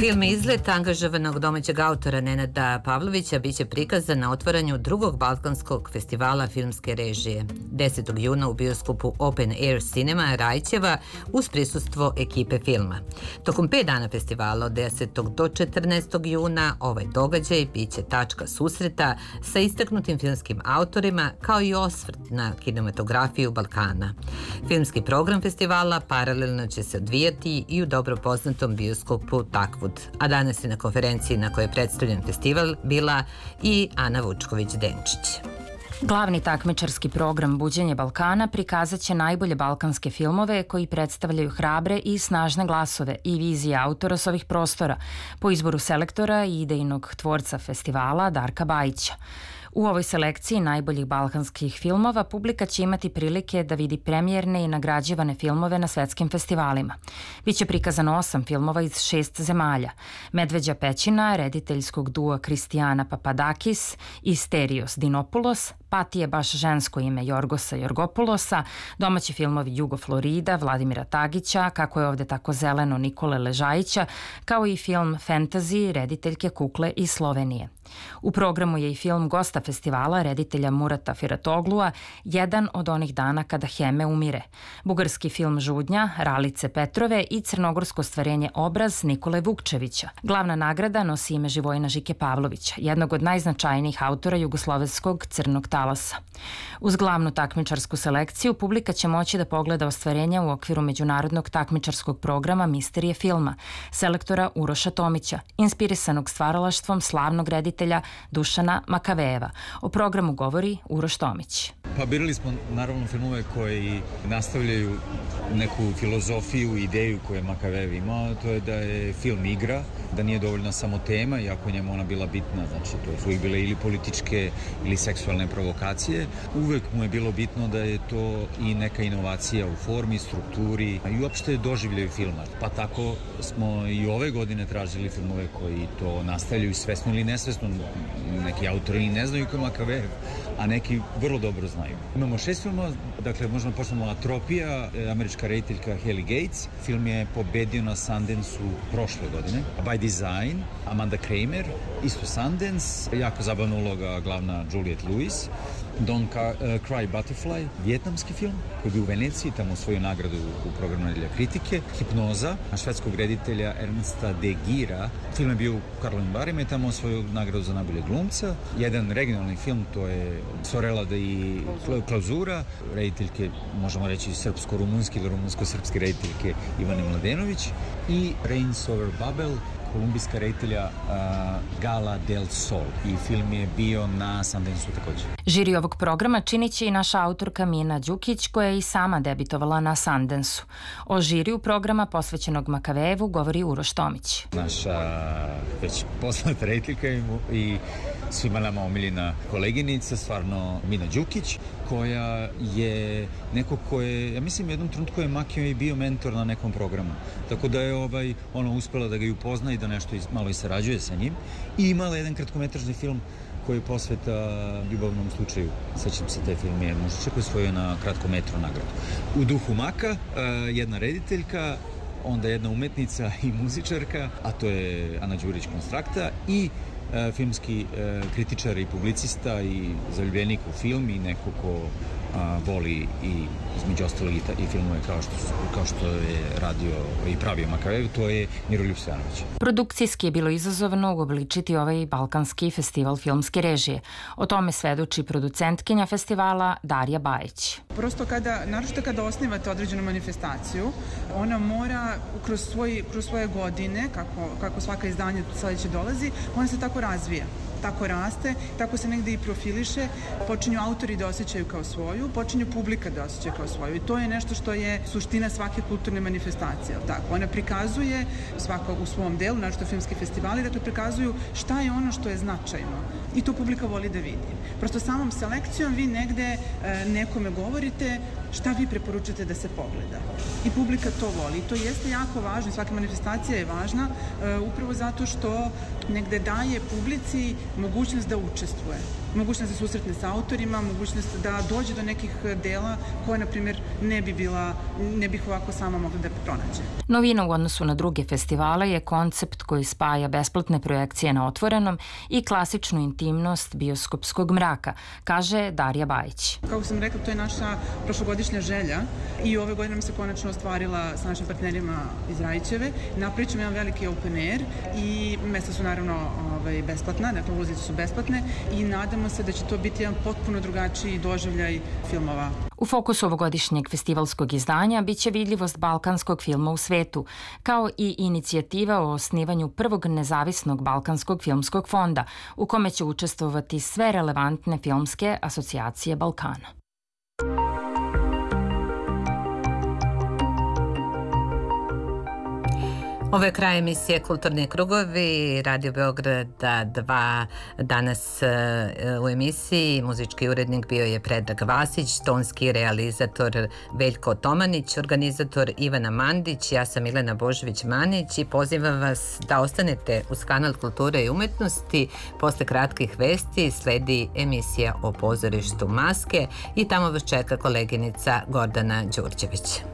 Film Izlet angažovanog domaćeg autora Nenada Pavlovića biće prikazan na otvaranju drugog Balkanskog festivala filmske režije 10. juna u bioskopu Open Air Cinema Rajčeva uz prisustvo ekipe filma. Tokom 5 dana festivala od 10. do 14. juna ovaj događaj biće tačka susreta sa istaknutim filmskim autorima kao i osvrt na kinematografiju Balkana. Filmski program festivala paralelno će se odvijati i u dobro poznatom bioskopu Takvud. A danas je na konferenciji na kojoj je predstavljen festival bila i Ana Vučković-Denčić. Glavni takmičarski program Buđenje Balkana prikazat će najbolje balkanske filmove koji predstavljaju hrabre i snažne glasove i vizije autora s ovih prostora po izboru selektora i idejnog tvorca festivala Darka Bajića. U ovoj selekciji najboljih balkanskih filmova publika će imati prilike da vidi premijerne i nagrađivane filmove na svetskim festivalima. Biće prikazano 8 filmova iz 6 zemalja. Medveđa pećina, rediteljskog dua Kristijana Papadakis i Sterios Dinopoulos, Patije baš žensko ime Jorgosa Jorgopulosa, domaći filmovi Jugo Florida, Vladimira Tagića, Kako je ovde tako zeleno Nikole Ležajića, kao i film Fantasy rediteljke Kukle iz Slovenije. U programu je i film gosta festivala, reditelja Murata Firatoglua, Jedan od onih dana kada Heme umire, bugarski film Žudnja, Ralice Petrove i crnogorsko stvarenje Obraz Nikole Vukčevića. Glavna nagrada nosi ime Živojina Žike Pavlovića, jednog od najznačajnijih autora jugoslovenskog crnog talasa. Uz glavnu takmičarsku selekciju publika će moći da pogleda ostvarenja u okviru međunarodnog takmičarskog programa Misterije filma, selektora Uroša Tomića, inspirisanog stvaralaštvom slavnog reditelja Dušana Makavejeva. O programu govori Uroš Tomić. Pa birali smo naravno filmove koji nastavljaju neku filozofiju, ideju koju je Makavejev imao, to je da je film igra, da nije dovoljna samo tema, iako njemu ona bila bitna, znači to su uvijek bile ili političke ili seksualne provokacije. Uvek mu je bilo bitno da je to i neka inovacija u formi, strukturi i uopšte doživljaju filma. Pa tako smo i ove godine tražili filmove koji to nastavljaju svesno ili nesvesno. Neki autori ne znaju ko je Makavejev, a neki vrlo dobro znaju. Imamo 6 filmova, dakle možemo počnemo Atropija, američka rediteljka Haley Gates. Film je pobedio na Sundance-u prošle godine. By Design, Amanda Kramer, isto Sundance, jako zabavna uloga glavna Juliette Lewis. Don't Cry Butterfly, vijetnamski film koji je bio u Veneciji, tamo osvojio nagradu u programu Nedelja kritike. Hipnoza, švedskog reditelja Ernsta de Gira. Film je bio u Karlovim Varima i tamo osvojio nagradu za najboljeg glumca. Jedan regionalni film, to je Sorelada i Klauzura, rediteljke, možemo reći srpsko-rumunski ili rumunsko-srpske rediteljke Ivane Mladenović. I Rains Over Babel, kolumbijska reditelja Gala del Sol. I film je bio na Sundance-u također. Žiri ovog programa činit će i naša autorka Mina Đukić, koja je i sama debitovala na Sundance-u. O žiriju programa posvećenog Makavejevu govori Uroš Tomić. Naša već poznata rediteljka i svima nama omiljena koleginica, stvarno Mina Đukić, koja je neko ko je, ja mislim, u jednom trenutku je Makio i bio mentor na nekom programu. Tako da je ona uspela da ga i upozna i da nešto malo i sarađuje sa njim. I imala jedan kratkometražni film koji je posveta ljubavnom slučaju. Sećam se, taj film je Mužića koji je osvojio na kratkometru nagradu. U duhu Maka, jedna rediteljka, onda jedna umetnica i muzičarka, a to je Ana Đurić Konstrakta, i filmski kritičar i publicista i zaljubljenik u film i neko ko voli i između ostalog i filmove kao što je radio i pravio Makavejev, to je Miroljub Stojanović. Produkcijski je bilo izazovno uobličiti ovaj balkanski festival filmske režije. O tome svedoči producentkinja festivala Darija Bajić. Prosto naročito kada osnivate određenu manifestaciju, ona mora kroz svoje godine, kako svaka izdanje sledeće dolazi, ona se tako razvija. Tako raste, tako se negde i profiliše, počinju autori da osjećaju kao svoju, počinju publika da osjeća kao svoju i to je nešto što je suština svake kulturne manifestacije. Tako? Ona prikazuje svaka u svom delu, naročito filmski festivali, dakle prikazuju šta je ono što je značajno i to publika voli da vidi. Prosto samom selekcijom vi negde nekome govorite šta vi preporučate da se pogleda. I publika to voli. I to jeste jako važno. Svaka manifestacija je važna upravo zato što negde daje publici mogućnost da učestvuje. mogućnost da se susretne sa autorima, mogućnost da dođe do nekih dela koje, na primjer, ne bih ovako sama mogla da pronađe. Novina u odnosu na druge festivale je koncept koji spaja besplatne projekcije na otvorenom i klasičnu intimnost bioskopskog mraka, kaže Darija Bajić. Kako sam rekla, to je naša prošlogodišnja želja i ove godine nam se konačno ostvarila sa našim partnerima iz Rajićeve. Napravit ćemo jedan veliki open air i mesta su naravno besplatna, dakle ulazice su besplatne i nadamo se da će to biti jedan potpuno drugačiji doživljaj filmova. U fokusu ovogodišnjeg festivalskog izdanja biće vidljivost balkanskog filma u svetu, kao i inicijativa o osnivanju prvog nezavisnog balkanskog filmskog fonda, u kome će učestvovati sve relevantne filmske asocijacije Balkana. Ovo je kraj emisije Kulturni krugovi, Radio Beograda 2. Danas u emisiji muzički urednik bio je Predrag Vasić, tonski realizator Veljko Tomanić, organizator Ivana Mandić, ja sam Milena Božović-Manić i pozivam vas da ostanete uz kanal Kulture i umetnosti. Posle kratkih vesti sledi emisija o pozorištu Maske i tamo vas čeka koleginica Gordana Đurđević.